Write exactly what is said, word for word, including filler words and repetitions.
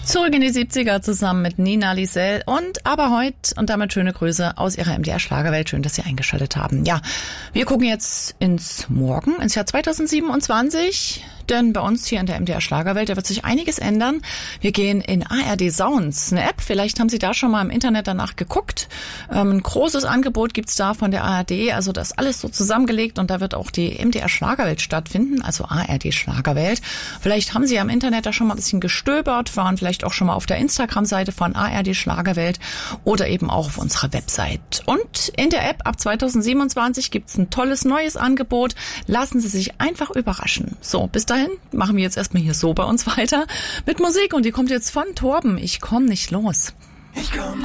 Zurück in die siebziger zusammen mit Nina Liesel und aber heute und damit schöne Grüße aus ihrer M D R Schlagerwelt. Schön, dass Sie eingeschaltet haben. Ja, wir gucken jetzt ins Morgen, ins Jahr zweitausendsiebenundzwanzig. Denn bei uns hier in der M D R Schlagerwelt, da wird sich einiges ändern. Wir gehen in A R D Sounds, eine App. Vielleicht haben Sie da schon mal im Internet danach geguckt. Ähm, ein großes Angebot gibt's da von der A R D. Also das ist alles so zusammengelegt und da wird auch die M D R Schlagerwelt stattfinden, also A R D Schlagerwelt. Vielleicht haben Sie ja im Internet da schon mal ein bisschen gestöbert, waren vielleicht auch schon mal auf der Instagram-Seite von A R D Schlagerwelt oder eben auch auf unserer Website. Und in der App ab zweitausendsiebenundzwanzig gibt's ein tolles neues Angebot. Lassen Sie sich einfach überraschen. So, bis dahin machen wir jetzt erstmal hier so bei uns weiter mit Musik und die kommt jetzt von Torben. Ich komm nicht los. Ich komm